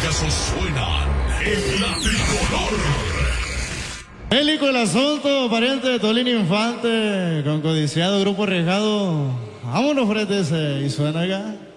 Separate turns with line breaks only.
fracasos suenan en la tricolor.
Bélico el asunto, pariente de Tolín Infante, con codiciado grupo arriesgado. Vámonos, frente ese, y suena acá.